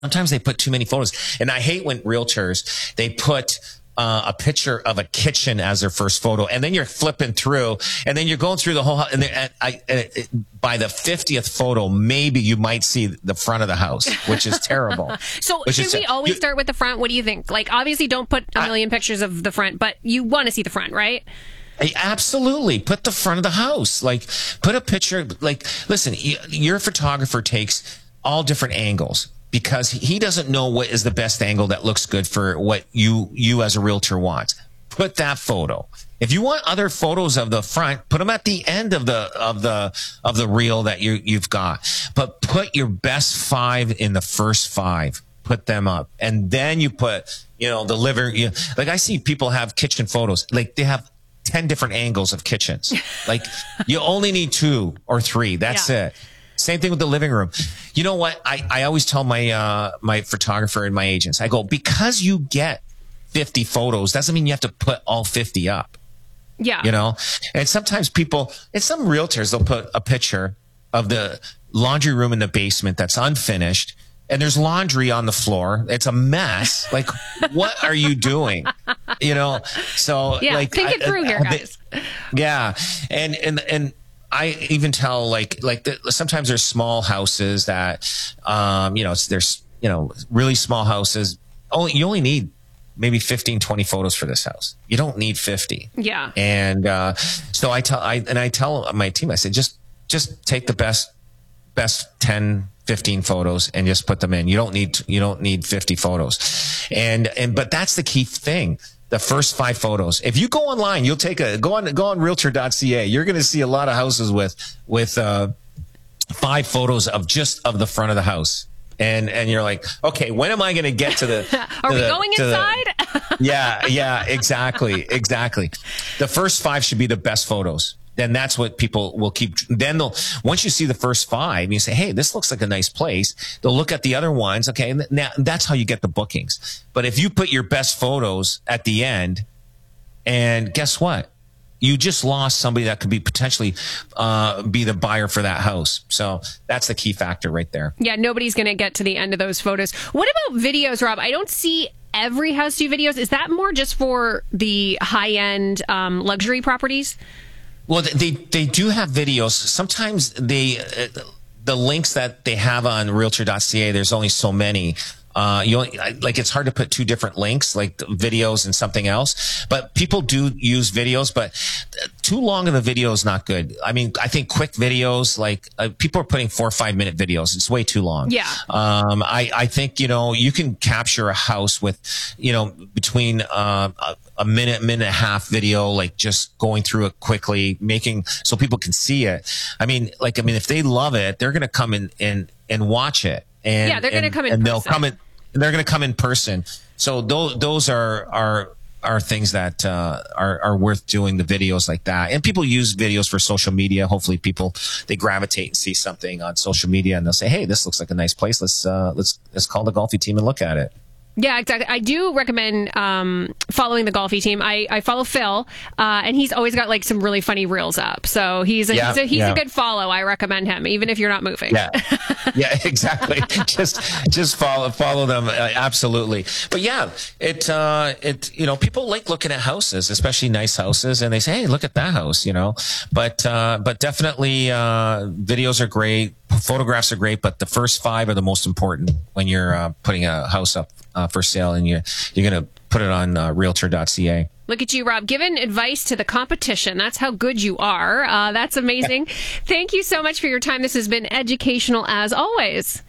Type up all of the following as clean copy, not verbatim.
Sometimes they put too many photos. And I hate when realtors, they put a picture of a kitchen as their first photo. And then you're flipping through and then you're going through the whole house. And by the 50th photo, maybe you might see the front of the house, which is terrible. So should we always start with the front? What do you think? Like, obviously don't put a million pictures of the front, but you want to see the front, right? Absolutely. Put the front of the house. Like, put a picture. Like, listen, your photographer takes all different angles, because he doesn't know what is the best angle that looks good for what you as a realtor want. Put that photo. If you want other photos of the front, put them at the end of the reel that you've got. But put your best 5 in the first 5. Put them up, and then you put the living. Like, I see people have kitchen photos. Like, they have 10 different angles of kitchens. Like, you only need 2 or 3. That's it. Same thing with the living room. You know what? I always tell my photographer and my agents, I go, because you get 50 photos doesn't mean you have to put all 50 up. Yeah. And sometimes some realtors, they'll put a picture of the laundry room in the basement that's unfinished, and there's laundry on the floor. It's a mess. Like, what are you doing? So like, think it through here, guys. Yeah. And I even tell sometimes there's small houses that, there's really small houses. You only need maybe 15, 20 photos for this house. You don't need 50. Yeah. And, so I tell my team, I said, just take the best 10, 15 photos and just put them in. You don't need 50 photos. But that's the key thing. The first 5 photos. If you go online, you'll go on realtor.ca. You're going to see a lot of houses with 5 photos of the front of the house. And you're like, okay, when am I going to get to the, are we going inside? Yeah, exactly. The first 5 should be the best photos. Then that's what people will keep. Then once you see the first 5 and you say, hey, this looks like a nice place, they'll look at the other ones. Okay. And now that's how you get the bookings. But if you put your best photos at the end, and guess what? You just lost somebody that could be potentially be the buyer for that house. So that's the key factor right there. Yeah. Nobody's going to get to the end of those photos. What about videos, Rob? I don't see every house do videos. Is that more just for the high end luxury properties? Well, they do have videos. Sometimes the links that they have on realtor.ca, there's only so many. It's hard to put 2 different links, like videos and something else. But people do use videos, but too long of the video is not good. I mean, I think quick videos, people are putting 4 or 5 minute videos. It's way too long. Yeah. I think, you can capture a house with, between, a minute and a half video, like just going through it quickly, making so people can see it. If they love it, they're going to come in and watch it. And, they're going to come in and person. They're going to come in person. So those are things that are worth doing, the videos like that. And people use videos for social media. Hopefully they gravitate and see something on social media and they'll say, hey, this looks like a nice place. Let's call the Golfi team and look at it. Yeah, exactly. I do recommend following the Golfi team. I follow Phil, and he's always got some really funny reels up. So he's a good follow. I recommend him, even if you're not moving. Yeah, exactly. just follow them, absolutely. But yeah, people like looking at houses, especially nice houses, and they say, hey, look at that house, But definitely, videos are great. Photographs are great, but the first 5 are the most important when you're putting a house up for sale, and you're going to put it on realtor.ca. Look at you, Rob, giving advice to the competition. That's how good you are. That's amazing. Thank you so much for your time. This has been educational as always.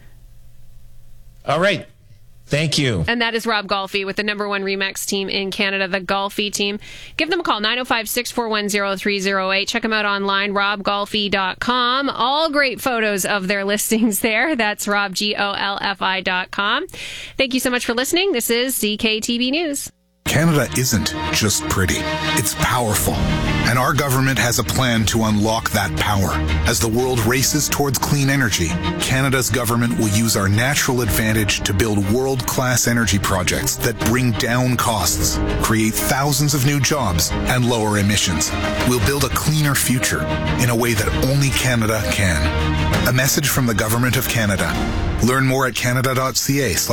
All right. Thank you. And that is Rob Golfi with the #1 RE/MAX team in Canada, the Golfi team. Give them a call, 905-641-0308. Check them out online, robgolfi.com. All great photos of their listings there. That's robgolfi.com. Thank you so much for listening. This is CKTB News. Canada isn't just pretty. It's powerful. And our government has a plan to unlock that power. As the world races towards clean energy, Canada's government will use our natural advantage to build world-class energy projects that bring down costs, create thousands of new jobs, and lower emissions. We'll build a cleaner future in a way that only Canada can. A message from the Government of Canada. Learn more at canada.ca.